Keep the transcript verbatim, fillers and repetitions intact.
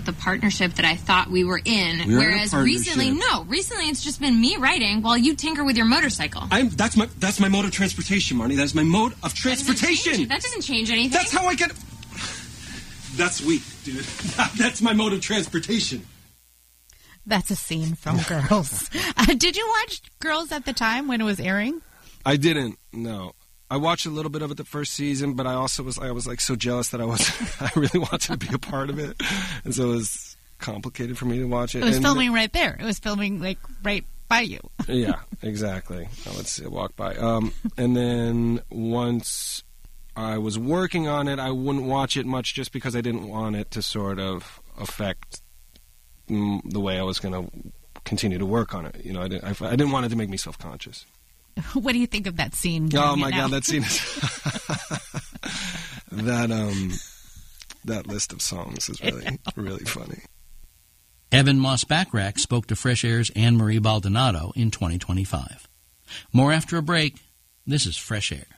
the partnership that I thought we were in. We're whereas in a recently, no, recently it's just been me writing while you tinker with your motorcycle. I'm that's my that's my mode of transportation, Marnie. That's my mode of transportation. That doesn't change, that doesn't change anything. That's how I get. That's weak, dude. That's my mode of transportation. That's a scene from Girls. Uh, did you watch Girls at the time when it was airing? I didn't. No, I watched a little bit of it the first season, but I also was I was like so jealous that I was I really wanted to be a part of it, and so it was complicated for me to watch it. It was and filming right there. It was filming like right by you. Yeah, exactly. Let's see, walk by. Um, and then once I was working on it, I wouldn't watch it much just because I didn't want it to sort of affect mm, the way I was going to continue to work on it. You know, I didn't, I, I didn't want it to make me self-conscious. What do you think of that scene? Oh my God, that scene is that um that list of songs is really really funny. Evan Moss-Backrack spoke to Fresh Air's Anne Marie Baldonado in twenty twenty-five. More after a break. This is Fresh Air.